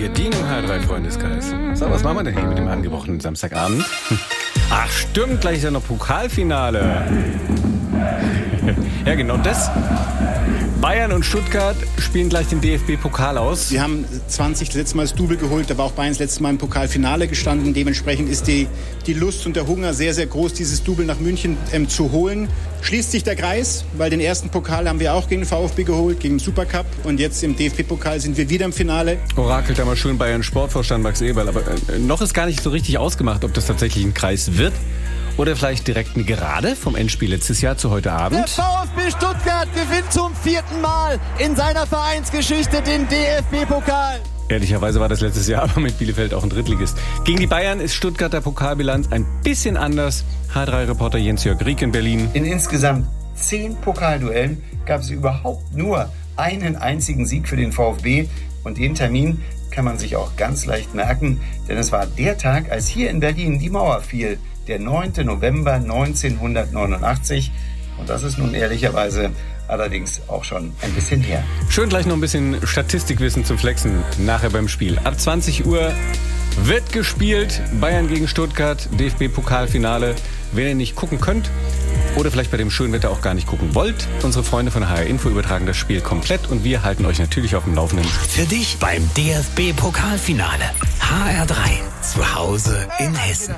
Wir dienen im H3-Freundeskreis. So, was machen wir denn hier mit dem angebrochenen Samstagabend? Ach, stimmt, gleich ist ja noch Pokalfinale. Ja, genau das. Bayern und Stuttgart spielen gleich den DFB-Pokal aus. Sie haben 20 das letzte Mal das Double geholt, da war auch Bayern das letzte Mal im Pokalfinale gestanden. Dementsprechend ist die Lust und der Hunger sehr, sehr groß, dieses Double nach München zu holen. Schließt sich der Kreis, weil den ersten Pokal haben wir auch gegen den VfB geholt, gegen den Supercup. Und jetzt im DFB-Pokal sind wir wieder im Finale. Orakelt da mal schön Bayern Sportvorstand Max Eberl. Aber noch ist gar nicht so richtig ausgemacht, ob das tatsächlich ein Kreis wird. Oder vielleicht direkt eine Gerade vom Endspiel letztes Jahr zu heute Abend. Der VfB Stuttgart gewinnt zum 4. Mal in seiner Vereinsgeschichte den DFB-Pokal. Ehrlicherweise war das letztes Jahr aber mit Bielefeld auch ein Drittligist. Gegen die Bayern ist Stuttgarter Pokalbilanz ein bisschen anders. H3-Reporter Jens-Jörg Rieck in Berlin. In insgesamt 10 Pokalduellen gab es überhaupt nur einen einzigen Sieg für den VfB. Und den Termin kann man sich auch ganz leicht merken, denn es war der Tag, als hier in Berlin die Mauer fiel. Der 9. November 1989. Und das ist nun ehrlicherweise allerdings auch schon ein bisschen her. Schön gleich noch ein bisschen Statistikwissen zum Flexen nachher beim Spiel. Ab 20 Uhr wird gespielt. Bayern gegen Stuttgart, DFB-Pokalfinale. Wenn ihr nicht gucken könnt oder vielleicht bei dem schönen Wetter auch gar nicht gucken wollt, unsere Freunde von HR Info übertragen das Spiel komplett und wir halten euch natürlich auf dem Laufenden. Für dich beim DFB-Pokalfinale. HR3. Zu Hause in Hessen.